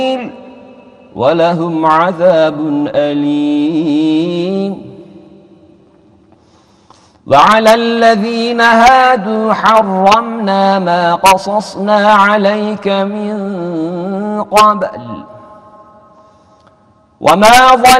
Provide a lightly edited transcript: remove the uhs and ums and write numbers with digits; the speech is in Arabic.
ولهم عذاب أليم. وعلى الذين هادوا حرمنا ما قصصنا عليك من قبل وما